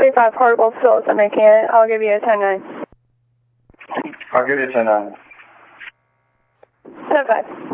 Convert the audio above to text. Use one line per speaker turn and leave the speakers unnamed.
45 Hartwell Phillips, a mechanic. I'll give you a 10-9.
I'll give you a 10-9.
7-5.